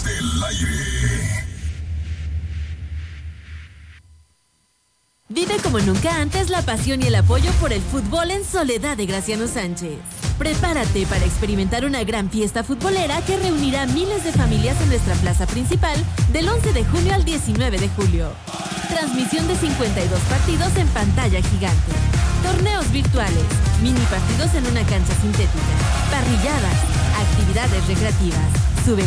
del aire. Vive como nunca antes la pasión y el apoyo por el fútbol en Soledad de Graciano Sánchez. Prepárate para experimentar una gran fiesta futbolera que reunirá a miles de familias en nuestra plaza principal del 11 de junio al 19 de julio. Transmisión de 52 partidos en pantalla gigante. Torneos virtuales, mini partidos en una cancha sintética, parrilladas, actividades recreativas.